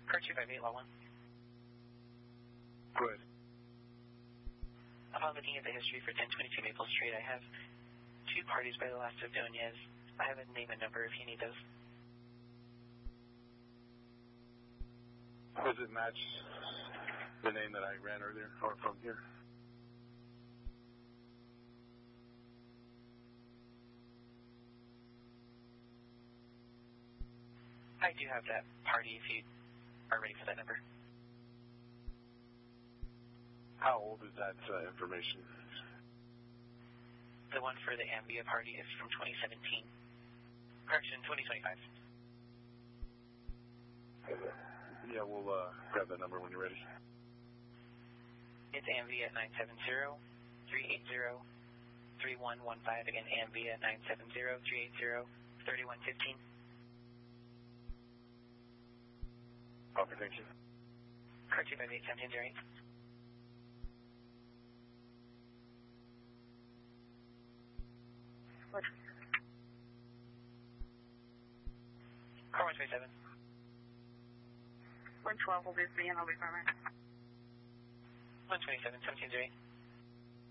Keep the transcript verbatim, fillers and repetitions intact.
Car two five eight, law one. Go ahead. Upon looking at the history for ten twenty-two Maple Street, I have two parties by the last of Donez. I have a name and number if you need those. Does it match the name that I ran earlier or from here? I do have that party if you are ready for that number. How old is that uh, information? The one for the Ambia party is from twenty seventeen. Correction, twenty twenty-five. Yeah, we'll uh, grab that number when you're ready. It's Ambia at nine seven zero, three eight zero, three one one five. Again, Ambia at nine seven zero, three eight zero, three one one five. Okay, thank you. Car two five eight, seventeen zero eight. What? Car one twenty-seven. one twelve will be the I'll be fine. one twenty-seven, seventeen zero eight.